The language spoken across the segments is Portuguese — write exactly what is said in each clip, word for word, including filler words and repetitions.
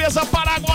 defesa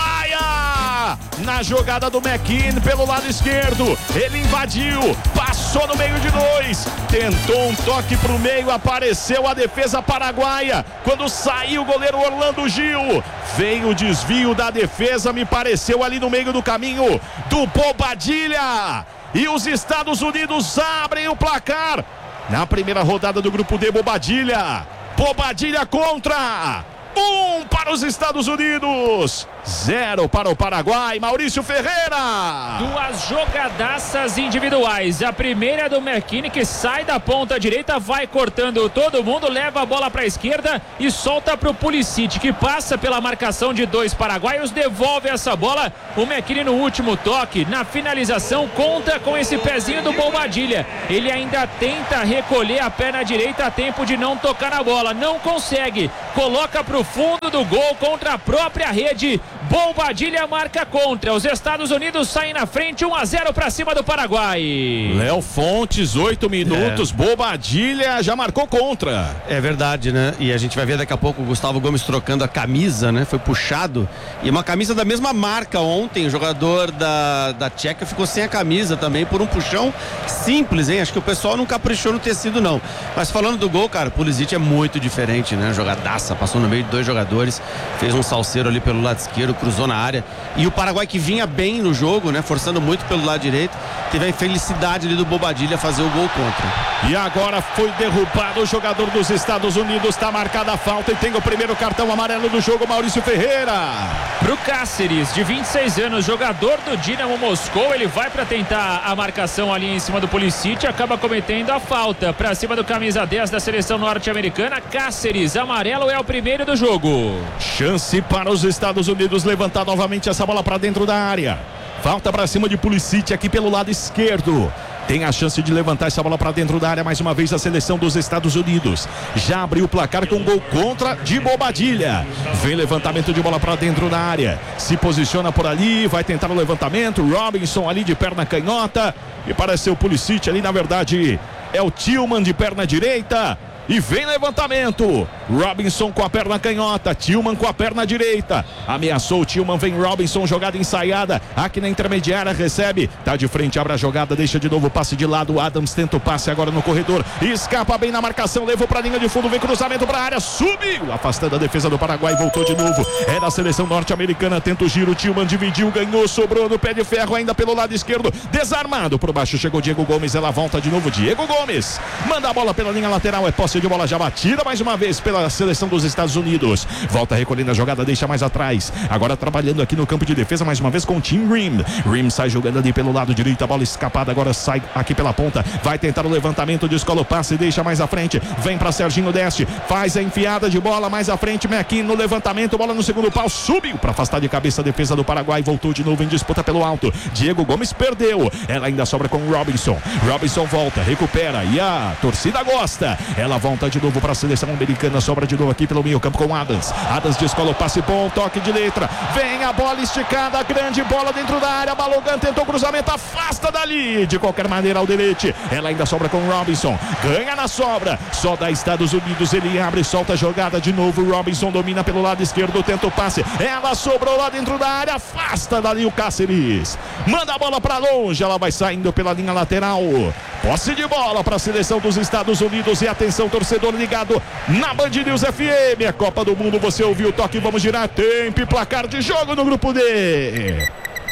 paraguaia. Na jogada do McKinney pelo lado esquerdo. Ele invadiu, passou no meio de dois. Tentou um toque pro meio, apareceu a defesa paraguaia. Quando saiu o goleiro Orlando Gil, veio o desvio da defesa, me pareceu ali no meio do caminho do Bobadilha. E os Estados Unidos abrem o placar na primeira rodada do grupo D. Bobadilha. Bobadilha contra. Um para os Estados Unidos, zero para o Paraguai. Maurício Ferreira. Duas jogadaças individuais. A primeira é do McKinney, que sai da ponta direita, vai cortando todo mundo, leva a bola para a esquerda e solta para o Pulisic, que passa pela marcação de dois paraguaios, devolve essa bola. O McKinney no último toque, na finalização, conta com esse pezinho do Bobadilha. Ele ainda tenta recolher a perna direita a tempo de não tocar na bola, não consegue, coloca para o fundo do gol contra a própria rede. Bobadilha marca contra. Os Estados Unidos saem na frente, um a zero para cima do Paraguai. Léo Fontes, oito minutos. É. Bobadilha já marcou contra. É verdade, né? E a gente vai ver daqui a pouco o Gustavo Gomes trocando a camisa, né? Foi puxado. E uma camisa da mesma marca ontem. O jogador da, da Tcheca ficou sem a camisa também por um puxão simples, hein? Acho que o pessoal não caprichou no tecido, não. Mas falando do gol, cara, o Pulisic é muito diferente, né? Jogadaça, passou no meio de dois jogadores, fez um salseiro ali pelo lado esquerdo, cruzou na área. E o Paraguai, que vinha bem no jogo, né? Forçando muito pelo lado direito, teve a infelicidade ali do Bobadilha fazer o gol contra. E agora foi derrubado o jogador dos Estados Unidos, tá marcada a falta e tem o primeiro cartão amarelo do jogo, Maurício Ferreira. Pro Cáceres, de vinte e seis anos, jogador do Dinamo Moscou, ele vai para tentar a marcação ali em cima do Pulisic, acaba cometendo a falta para cima do camisa dez da seleção norte-americana. Cáceres, amarelo, é o primeiro do jogo. Chance para os Estados Unidos levantar novamente essa bola para dentro da área. Falta para cima de Pulisic aqui pelo lado esquerdo. Tem a chance de levantar essa bola para dentro da área mais uma vez a seleção dos Estados Unidos. Já abriu o placar com um gol contra de Bobadilha. Vem levantamento de bola para dentro da área. Se posiciona por ali, vai tentar o levantamento. Robinson ali de perna canhota. E parece ser o Pulisic ali, na verdade é o Tillman de perna direita. E vem levantamento. Robinson com a perna canhota. Tillman com a perna direita. Ameaçou o Tillman. Vem Robinson. Jogada ensaiada. Aqui na intermediária. Recebe. Tá de frente. Abre a jogada. Deixa de novo o passe de lado. Adams tenta o passe agora no corredor. Escapa bem na marcação. Levou pra linha de fundo. Vem cruzamento pra área. Subiu. Afastando a defesa do Paraguai. Voltou de novo. É da seleção norte-americana. Tenta o giro. Tillman dividiu. Ganhou. Sobrou no pé de ferro. Ainda pelo lado esquerdo. Desarmado. Por baixo chegou Diego Gomes. Ela volta de novo. Diego Gomes. Manda a bola pela linha lateral. É posse de bola já batida mais uma vez pela seleção dos Estados Unidos. Volta recolhendo a jogada, deixa mais atrás. Agora trabalhando aqui no campo de defesa mais uma vez com o Tim Rim. Rim sai jogando ali pelo lado direito, a bola escapada, agora sai aqui pela ponta. Vai tentar o levantamento, descola o passe, deixa mais à frente. Vem para Serginho Deste, faz a enfiada de bola mais à frente. McKinney no levantamento, bola no segundo pau, subiu para afastar de cabeça a defesa do Paraguai. Voltou de novo em disputa pelo alto. Diego Gomes perdeu. Ela ainda sobra com o Robinson. Robinson volta, recupera e a torcida gosta. Ela volta de novo para a seleção americana, sobra de novo aqui pelo meio campo com Adams. Adams descola o passe bom, toque de letra. Vem a bola esticada, grande bola dentro da área. Balogan tentou o cruzamento, afasta dali. De qualquer maneira, Alderete. Ela ainda sobra com Robinson. Ganha na sobra. Só da Estados Unidos. Ele abre, solta a jogada de novo. Robinson domina pelo lado esquerdo, tenta o passe. Ela sobrou lá dentro da área, afasta dali o Cáceres. Manda a bola para longe. Ela vai saindo pela linha lateral. Posse de bola para a seleção dos Estados Unidos. E atenção, torcedor ligado na Band News F M, a Copa do Mundo, você ouviu o toque, vamos girar, tempo e placar de jogo no grupo D.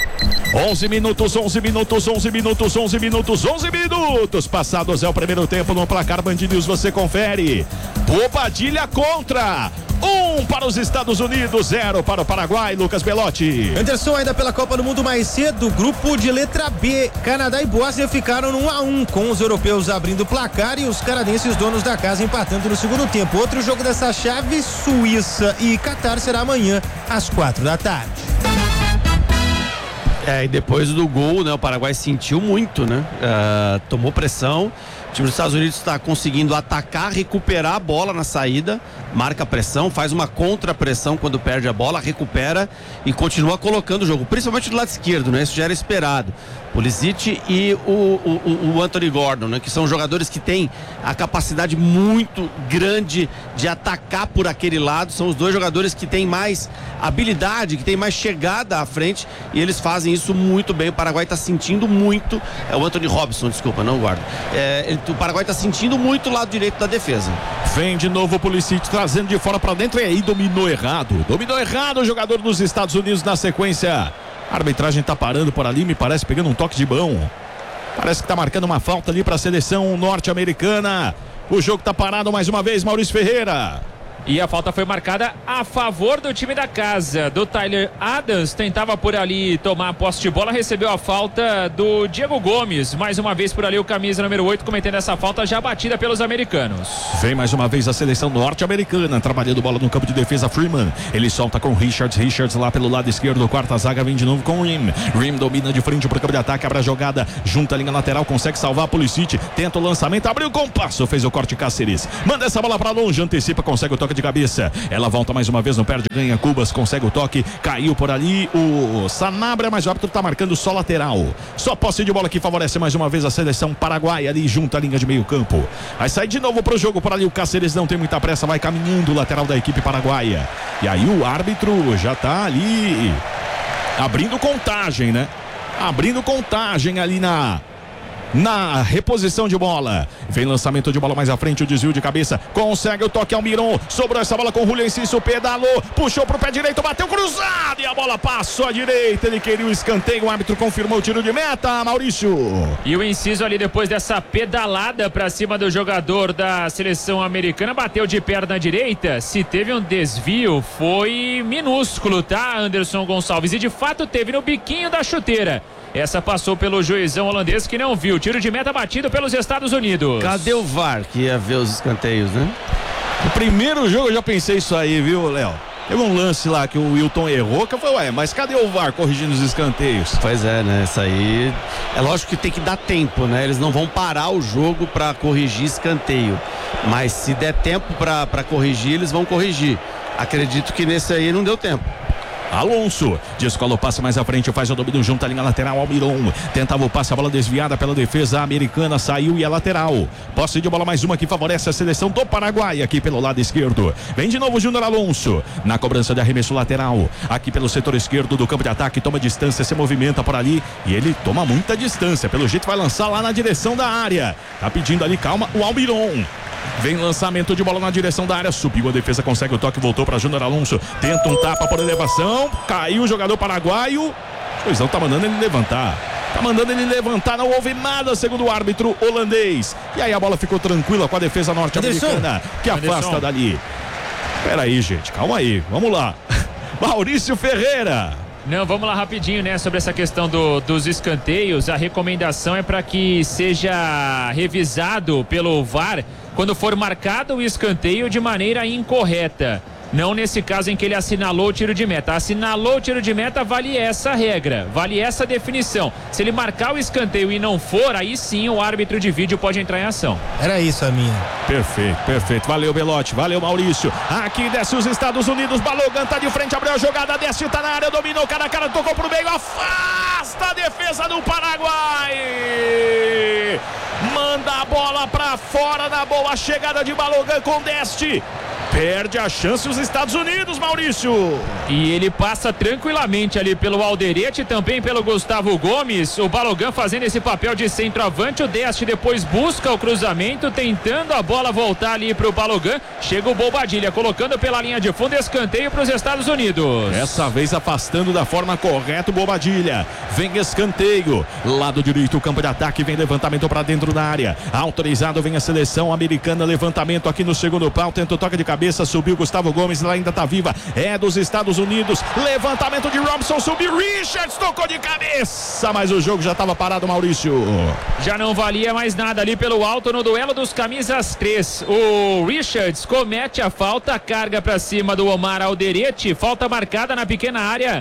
onze minutos, onze minutos, onze minutos, onze minutos, onze minutos passados é o primeiro tempo no placar Band News, você confere. Bobadilha contra. Um para os Estados Unidos, zero para o Paraguai. Lucas Belotti. Anderson, ainda pela Copa do Mundo mais cedo, grupo de letra B, Canadá e Bósnia ficaram no um a um, com os europeus abrindo o placar e os canadenses donos da casa empatando no segundo tempo. Outro jogo dessa chave, Suíça e Catar, será amanhã às quatro da tarde. É, e depois do gol, né, o Paraguai sentiu muito, né? Uh, tomou pressão. O time dos Estados Unidos está conseguindo atacar, recuperar a bola na saída, marca pressão, faz uma contra-pressão quando perde a bola, recupera e continua colocando o jogo, principalmente do lado esquerdo, né? Isso já era esperado. Pulisic e o, o, o Anthony Gordon, né? Que são jogadores que têm a capacidade muito grande de atacar por aquele lado. São os dois jogadores que têm mais habilidade, que têm mais chegada à frente, e eles fazem isso muito bem. O Paraguai está sentindo muito. É o Anthony Robson, desculpa, não o Gordon. É, ele, o Paraguai está sentindo muito o lado direito da defesa. Vem de novo o Pulisic trazendo de fora para dentro, e aí dominou errado. Dominou errado o jogador dos Estados Unidos na sequência. A arbitragem tá parando por ali, me parece, pegando um toque de mão. Parece que tá marcando uma falta ali para a seleção norte-americana. O jogo tá parado mais uma vez, Maurício Ferreira. E a falta foi marcada a favor do time da casa, do Tyler Adams. Tentava por ali tomar a posse de bola, recebeu a falta do Diego Gomes. Mais uma vez por ali o camisa número oito cometendo essa falta já batida pelos americanos. Vem mais uma vez a seleção norte-americana, trabalhando bola no campo de defesa. Freeman, ele solta com Richards, Richards lá pelo lado esquerdo, quarta zaga vem de novo com o Rim. Rim domina de frente para o campo de ataque, abre a jogada, junta a linha lateral, consegue salvar a Pulisic, tenta o lançamento, abriu com passo, fez o corte Cáceres. Manda essa bola para longe, antecipa, consegue o toque de cabeça, ela volta mais uma vez, não perde, ganha. Cubas consegue o toque, caiu por ali o Sanabria, mas o árbitro tá marcando só lateral, só posse de bola que favorece mais uma vez a seleção paraguaia ali junto à linha de meio campo. Vai sair de novo pro jogo por ali o Cáceres, não tem muita pressa, vai caminhando o lateral da equipe paraguaia, e aí o árbitro já tá ali abrindo contagem, né? Abrindo contagem ali na na reposição de bola. Vem lançamento de bola mais à frente, o desvio de cabeça, consegue o toque ao Miron, sobrou essa bola com o Julio Enciso, pedalou, puxou pro pé direito, bateu cruzado e a bola passou à direita, ele queria o escanteio, o árbitro confirmou o tiro de meta, Maurício. E o Enciso ali depois dessa pedalada pra cima do jogador da seleção americana, bateu de perna direita. Se teve um desvio foi minúsculo, tá, Anderson Gonçalves? E de fato teve no biquinho da chuteira. Essa passou pelo juizão holandês que não viu. Tiro de meta batido pelos Estados Unidos. Cadê o V A R que ia ver os escanteios, né? O primeiro jogo eu já pensei isso aí, viu, Léo? Teve um lance lá que o Wilton errou, que eu falei, ué, mas cadê o V A R corrigindo os escanteios? Pois é, né? Isso aí é lógico que tem que dar tempo, né? Eles não vão parar o jogo pra corrigir escanteio. Mas se der tempo pra, pra corrigir, eles vão corrigir. Acredito que nesse aí não deu tempo. Alonso descola o passe mais à frente, faz o domínio junto à linha lateral. Almiron tentava o passe, a bola desviada pela defesa americana, saiu e é lateral. Posse de bola mais uma que favorece a seleção do Paraguai aqui pelo lado esquerdo. Vem de novo o Júnior Alonso na cobrança de arremesso lateral aqui pelo setor esquerdo do campo de ataque, toma distância, se movimenta por ali e ele toma muita distância, pelo jeito vai lançar lá na direção da área, tá pedindo ali calma o Almiron. Vem lançamento de bola na direção da área, subiu a defesa, consegue o toque, voltou para Júnior Alonso, tenta um tapa por elevação, caiu o jogador paraguaio, o juizão tá mandando ele levantar, tá mandando ele levantar, não houve nada segundo o árbitro holandês, e aí a bola ficou tranquila com a defesa norte-americana, que afasta Anderson dali. Pera aí, gente, calma aí, vamos lá. Maurício Ferreira. Não, vamos lá rapidinho, né, sobre essa questão do, dos escanteios. A recomendação é para que seja revisado pelo V A R quando for marcado o escanteio de maneira incorreta. Não nesse caso em que ele assinalou o tiro de meta. Assinalou o tiro de meta, vale essa regra, vale essa definição. Se ele marcar o escanteio e não for, aí sim o árbitro de vídeo pode entrar em ação. Era isso a minha. Perfeito, perfeito. Valeu, Belotti, valeu, Maurício. Aqui desce os Estados Unidos, Balogan tá de frente, abriu a jogada, desce, tá na área, dominou, cara a cara, tocou pro meio, afasta a defesa do Paraguai. Manda a bola pra fora, na boa chegada de Balogan com Deste. Perde a chance os Estados Unidos, Maurício. E ele passa tranquilamente ali pelo Alderete, também pelo Gustavo Gomes. O Balogan fazendo esse papel de centroavante. O Deste depois busca o cruzamento, tentando a bola voltar ali pro Balogan. Chega o Bobadilha, colocando pela linha de fundo, escanteio para os Estados Unidos. Dessa vez afastando da forma correta o Bobadilha. Vem escanteio. Lado direito, campo de ataque, vem levantamento para dentro da área. Autorizado, vem a seleção americana. Levantamento aqui no segundo pau, tenta o toque de cabeça. Subiu Gustavo Gomes, ela ainda tá viva, é dos Estados Unidos, levantamento de Robson, subiu Richards, tocou de cabeça, mas o jogo já estava parado, Maurício. Já não valia mais nada ali pelo alto no duelo dos camisas três. O Richards comete a falta, carga para cima do Omar Alderete, falta marcada na pequena área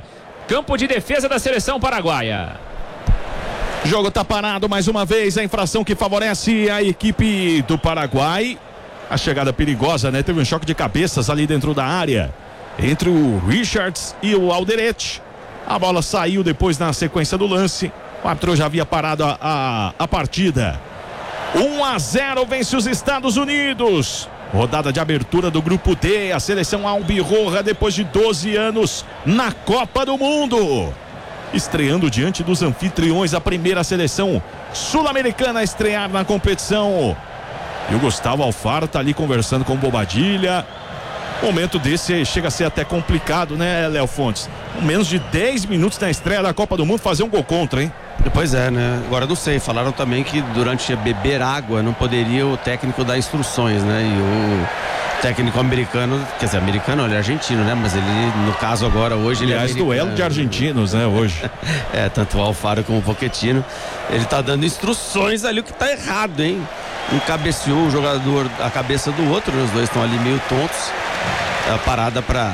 campo de defesa da seleção paraguaia. Jogo tá parado mais uma vez, a infração que favorece a equipe do Paraguai. A chegada perigosa, né? Teve um choque de cabeças ali dentro da área entre o Richards e o Alderete. A bola saiu depois na sequência do lance. O árbitro já havia parado a, a, a partida. um a zero vence os Estados Unidos. Rodada de abertura do grupo D. A seleção albirroja depois de doze anos na Copa do Mundo. Estreando diante dos anfitriões, a primeira seleção sul-americana a estrear na competição. E o Gustavo Alfaro tá ali conversando com o Bobadilha. Momento desse chega a ser até complicado, né, Léo Fontes? Com menos de dez minutos na estreia da Copa do Mundo, fazer um gol contra, hein? Pois é, né? Agora não sei, falaram também que durante a beber água não poderia o técnico dar instruções, né? E o técnico americano, quer dizer, americano, ele é argentino, né? Mas ele, no caso agora, hoje ele Aliás, é duelo de argentinos, né, hoje. É, tanto o Alfaro como o Pochettino. Ele tá dando instruções ali, o que tá errado, hein? Um cabeceou o jogador, a cabeça do outro, né? Os dois estão ali meio tontos. É a parada pra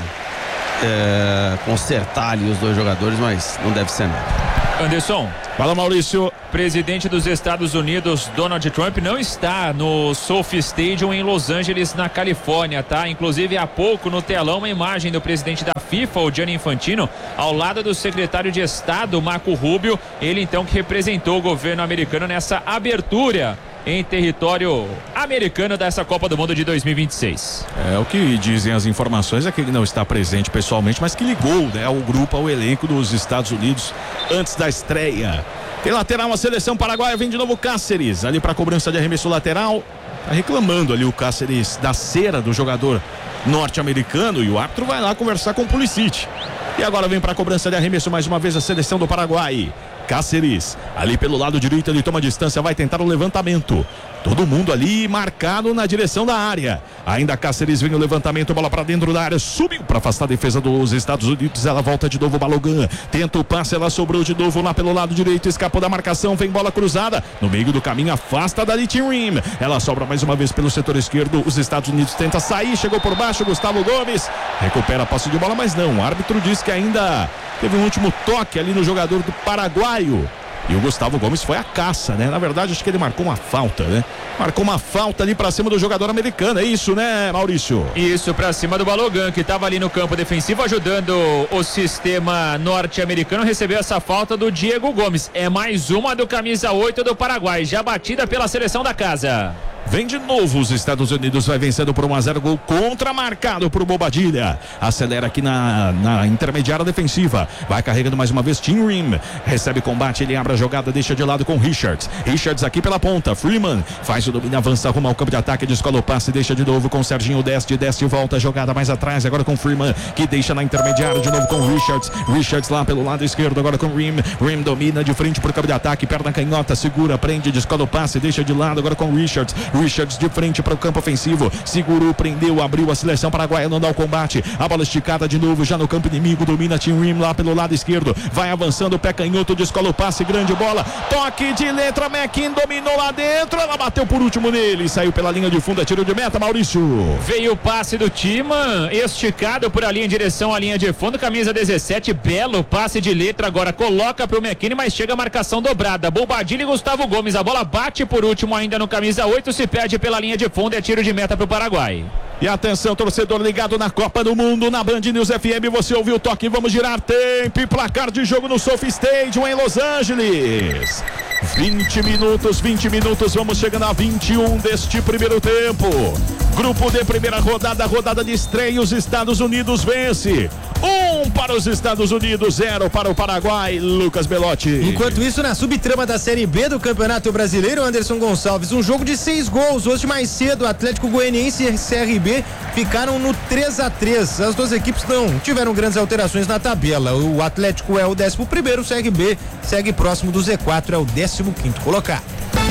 é, consertar ali os dois jogadores, mas não deve ser nada. Anderson. Fala, Maurício. Presidente dos Estados Unidos, Donald Trump, não está no SoFi Stadium em Los Angeles, na Califórnia, tá? Inclusive, há pouco no telão uma imagem do presidente da FIFA, o Gianni Infantino, ao lado do secretário de Estado, Marco Rubio, ele então que representou o governo americano nessa abertura em território americano dessa Copa do Mundo de dois mil e vinte e seis. É, o que dizem as informações é que ele não está presente pessoalmente, mas que ligou, né, ao grupo, ao elenco dos Estados Unidos antes da estreia. Tem lateral, a seleção paraguaia, vem de novo Cáceres, ali para cobrança de arremesso lateral. Tá reclamando ali o Cáceres da cera do jogador norte-americano e o árbitro vai lá conversar com o Pulisic. E agora vem para cobrança de arremesso mais uma vez a seleção do Paraguai. Cáceres, ali pelo lado direito, ele toma distância, vai tentar o levantamento. Todo mundo ali marcado na direção da área. Ainda Cáceres vem o levantamento, bola para dentro da área, subiu para afastar a defesa dos Estados Unidos. Ela volta de novo, Balogun tenta o passe, ela sobrou de novo lá pelo lado direito, escapou da marcação, vem bola cruzada no meio do caminho, afasta da Tim Rim. Ela sobra mais uma vez pelo setor esquerdo. Os Estados Unidos tenta sair, chegou por baixo, Gustavo Gomes recupera a posse de bola, mas não, o árbitro diz que ainda teve um último toque ali no jogador do paraguaio. E o Gustavo Gomes foi à caça, né? Na verdade, acho que ele marcou uma falta, né? Marcou uma falta ali pra cima do jogador americano. É isso, né, Maurício? Isso, pra cima do Balogun, que tava ali no campo defensivo ajudando o sistema norte-americano. Recebeu essa falta do Diego Gomes. É mais uma do camisa oito do Paraguai, já batida pela seleção da casa. Vem de novo os Estados Unidos, vai vencendo por um a zero, gol contra marcado por Bobadilha. Acelera aqui na, na intermediária defensiva, vai carregando mais uma vez Tim Rim, recebe combate, ele abre a jogada, deixa de lado com Richards. Richards aqui pela ponta, Freeman faz o domínio, avança, arruma o campo de ataque, descola o passe, deixa de novo com Serginho Deste, Deste volta, jogada mais atrás, agora com Freeman, que deixa na intermediária de novo com Richards. Richards lá pelo lado esquerdo, agora com Rim. Rim domina de frente pro campo de ataque, perna canhota, segura, prende, descola o passe, deixa de lado, agora com Richards. Richards de frente para o campo ofensivo, segurou, prendeu, abriu, a seleção paraguaia não dá o combate, a bola esticada de novo já no campo inimigo, domina Tim Rim lá pelo lado esquerdo, vai avançando, pé canhoto, descola o passe, grande bola, toque de letra, McKinn dominou lá dentro, ela bateu por último nele, saiu pela linha de fundo, é tiro de meta, Maurício. Veio o passe do Timan, esticado por ali em direção à linha de fundo, camisa dezessete, belo passe de letra, agora coloca para o McKinn, mas chega a marcação dobrada, Bobadilha e Gustavo Gomes, a bola bate por último ainda no camisa oito, se perde pela linha de fundo, é tiro de meta para o Paraguai. E atenção, torcedor ligado na Copa do Mundo, na Band News F M, você ouviu o toque, vamos girar tempo e placar de jogo no SoFi Stadium em Los Angeles. vinte minutos, vinte minutos, vamos chegando a vinte e um deste primeiro tempo. Grupo D, primeira rodada, rodada de estreia, os Estados Unidos vence. Um para os Estados Unidos, zero para o Paraguai, Lucas Belotti. Enquanto isso, na subtrama da Série B do Campeonato Brasileiro, Anderson Gonçalves, um jogo de seis gols. Hoje mais cedo, Atlético Goianiense e C R B ficaram no três a três. As duas equipes não tiveram grandes alterações na tabela. O Atlético é o décimo primeiro, o C R B segue próximo do Z quatro, é o décimo quinto colocado.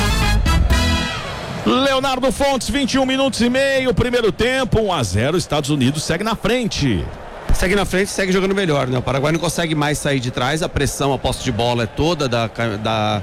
Leonardo Fontes, vinte e um minutos e meio, primeiro tempo, um a zero, Estados Unidos segue na frente. Segue na frente, segue jogando melhor, né? O Paraguai não consegue mais sair de trás, a pressão, a posse de bola é toda da, da,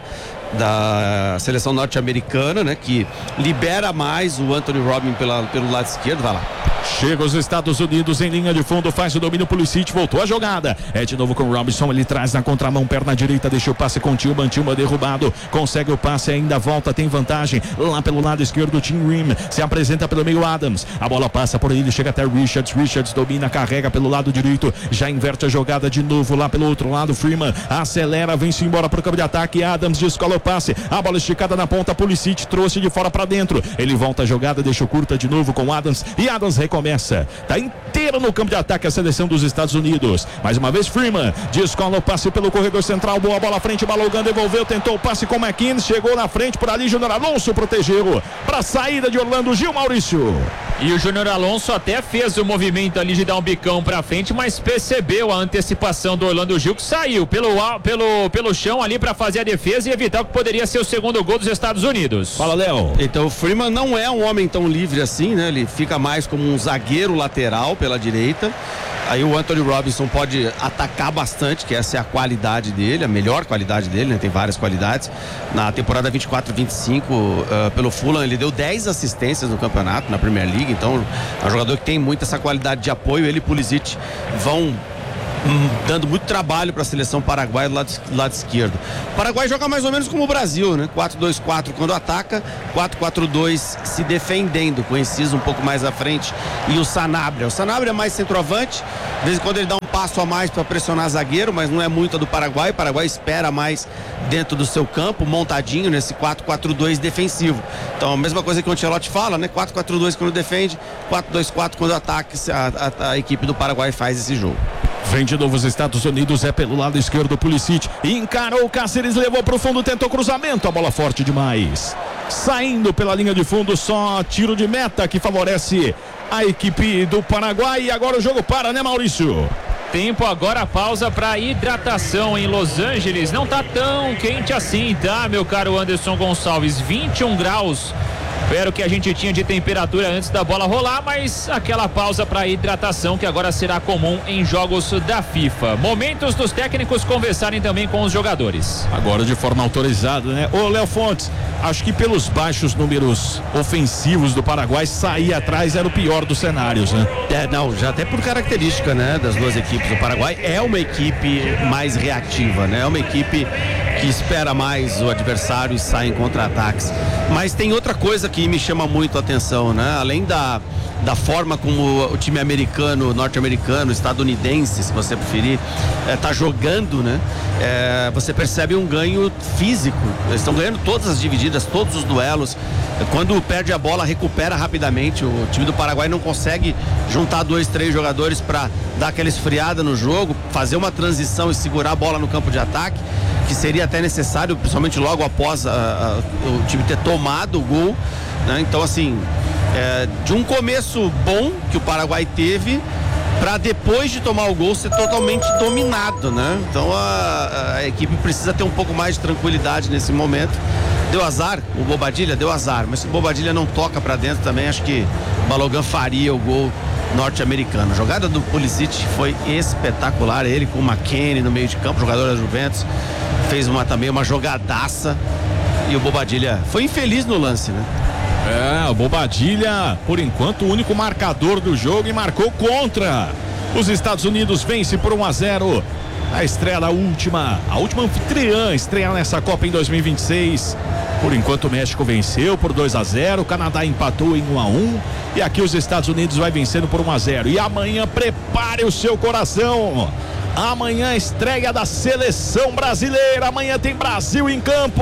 da seleção norte-americana, né? Que libera mais o Anthony Robinson pela, pelo lado esquerdo. Vai lá. Chega os Estados Unidos em linha de fundo, faz o domínio, Pulisic voltou a jogada, é de novo com o Robinson, ele traz na contramão, perna direita, deixa o passe com o Tillman, Tillman derrubado, consegue o passe, ainda volta, tem vantagem, lá pelo lado esquerdo, Tim Rim, se apresenta pelo meio Adams, a bola passa por ele, chega até Richards, Richards domina, carrega pelo lado direito, já inverte a jogada de novo, lá pelo outro lado, Freeman acelera, vem-se embora pro campo de ataque, Adams descola o passe, a bola esticada na ponta, Pulisic trouxe de fora para dentro, ele volta a jogada, deixa o curta de novo com Adams, e Adams recomeça. Tá inteiro no campo de ataque a seleção dos Estados Unidos. Mais uma vez Freeman descola o passe pelo corredor central, boa bola à frente, Balogun devolveu, tentou o passe com o McKinnon, chegou na frente por ali, Júnior Alonso protegeu para a saída de Orlando Gil, Maurício. E o Júnior Alonso até fez o movimento ali de dar um bicão para frente, mas percebeu a antecipação do Orlando Gil, que saiu pelo, pelo, pelo chão ali para fazer a defesa e evitar o que poderia ser o segundo gol dos Estados Unidos. Fala, Léo. Então o Freeman não é um homem tão livre assim, né? Ele fica mais como um zagueiro lateral pela direita. Aí o Anthony Robinson pode atacar bastante, que essa é a qualidade dele, a melhor qualidade dele, né? Tem várias qualidades. Na temporada vinte e quatro vinte e cinco, uh, pelo Fulham, ele deu dez assistências no campeonato, na Premier League. Então é um jogador que tem muito essa qualidade de apoio. Ele e Pulisic vão Hum, dando muito trabalho para a seleção paraguaia do lado, do lado esquerdo. O Paraguai joga mais ou menos como o Brasil, né? quatro dois quatro quando ataca, quatro quatro dois se defendendo, com o Enciso um pouco mais à frente e o Sanabria. O Sanabria é mais centroavante, de vez em quando ele dá um passo a mais para pressionar zagueiro, mas não é muito a do Paraguai. O Paraguai espera mais dentro do seu campo, montadinho nesse quatro quatro dois defensivo. Então a mesma coisa que o Ancelotti fala, né? quatro quatro dois quando defende, quatro dois quatro quando ataca, a, a, a equipe do Paraguai faz esse jogo. Vem de novo os Estados Unidos, é pelo lado esquerdo, Pulisic encarou o Cáceres, levou pro fundo, tentou cruzamento, a bola forte demais, saindo pela linha de fundo, só tiro de meta que favorece a equipe do Paraguai. E agora o jogo para, né, Maurício? Tempo agora, pausa para hidratação em Los Angeles. Não tá tão quente assim, tá, meu caro Anderson Gonçalves? vinte e um graus. Era o que a gente tinha de temperatura antes da bola rolar, mas aquela pausa para hidratação que agora será comum em jogos da FIFA. Momentos dos técnicos conversarem também com os jogadores. Agora de forma autorizada, né? Ô, Léo Fontes, acho que pelos baixos números ofensivos do Paraguai, sair atrás era o pior dos cenários, né? É, não, já até por característica, né, das duas equipes. O Paraguai é uma equipe mais reativa, né? É uma equipe que espera mais o adversário e sai em contra-ataques. Mas tem outra coisa que me chama muito a atenção, né? Além da, da forma como o time americano, norte-americano, estadunidense, se você preferir, é, tá jogando, né? É, você percebe um ganho físico. Eles estão ganhando todas as divididas, todos os duelos. Quando perde a bola, recupera rapidamente. O time do Paraguai não consegue juntar dois, três jogadores para dar aquela esfriada no jogo, fazer uma transição e segurar a bola no campo de ataque, que seria até necessário, principalmente logo após a, a, o time ter tomado o gol, né? Então, assim, é, de um começo bom que o Paraguai teve, para depois de tomar o gol ser totalmente dominado, né? Então a, a equipe precisa ter um pouco mais de tranquilidade nesse momento. Deu azar, o Bobadilla deu azar, mas se o Bobadilla não toca para dentro também, acho que o Balogun faria o gol norte-americano. A jogada do Pulisic foi espetacular, ele com o McKennie no meio de campo, jogador da Juventus, fez uma, também uma jogadaça, e o Bobadilla foi infeliz no lance, né? É, o Bobadilla, por enquanto, o único marcador do jogo e marcou contra. Os Estados Unidos vence por um a zero. A estreia da última, a última anfitriã estreia nessa Copa em dois mil e vinte e seis. Por enquanto o México venceu por dois a zero, o Canadá empatou em um a um e aqui os Estados Unidos vai vencendo por um a zero. E amanhã prepare o seu coração. Amanhã estreia da seleção brasileira. Amanhã tem Brasil em campo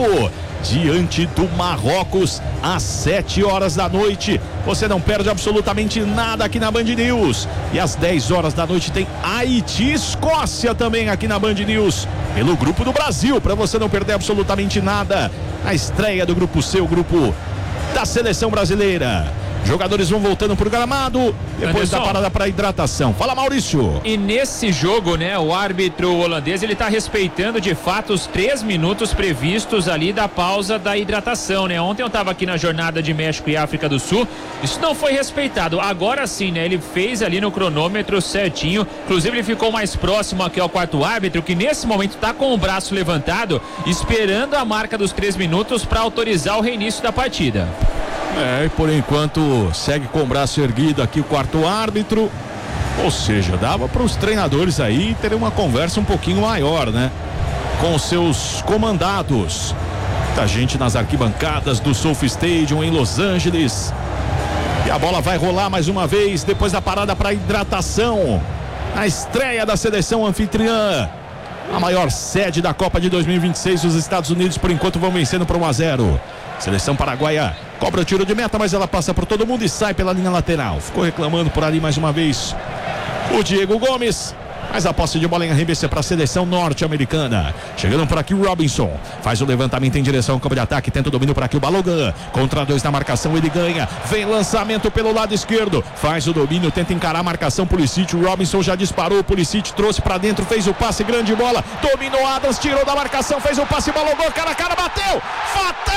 diante do Marrocos às sete horas da noite. Você não perde absolutamente nada aqui na Band News. E às dez horas da noite tem Haiti e Escócia também aqui na Band News, pelo Grupo do Brasil, para você não perder absolutamente nada. A estreia do Grupo C, o grupo da seleção brasileira. Jogadores vão voltando pro gramado depois Anderson. da parada para hidratação. Fala, Maurício. E nesse jogo, né, o árbitro holandês, ele tá respeitando de fato os três minutos previstos ali da pausa da hidratação, né? Ontem eu tava aqui na jornada de México e África do Sul, isso não foi respeitado. Agora sim, né, ele fez ali no cronômetro certinho, inclusive ele ficou mais próximo aqui ao quarto árbitro, que nesse momento tá com o braço levantado, esperando a marca dos três minutos para autorizar o reinício da partida. É, e por enquanto segue com o braço erguido aqui o quarto árbitro. Ou seja, dava para os treinadores aí terem uma conversa um pouquinho maior, né? Com seus comandados. Muita gente nas arquibancadas do Sophie Stadium em Los Angeles. E a bola vai rolar mais uma vez depois da parada para hidratação. A estreia da seleção anfitriã. A maior sede da Copa de dois mil e vinte e seis, os Estados Unidos por enquanto vão vencendo por um a zero. Seleção paraguaia cobra o tiro de meta, mas ela passa por todo mundo e sai pela linha lateral. Ficou reclamando por ali mais uma vez o Diego Gomes. Mas a posse de bola em arremesso para a seleção norte-americana. Chegando por aqui o Robinson. Faz o levantamento em direção ao campo de ataque. Tenta o domínio por aqui o Balogan. Contra dois na marcação, ele ganha. Vem lançamento pelo lado esquerdo. Faz o domínio, tenta encarar a marcação. Pulisic, o Robinson já disparou. Pulisic trouxe para dentro, fez o passe, grande bola. Dominou Adams, tirou da marcação, fez o passe, Balogan, cara a cara, bateu. Fatal!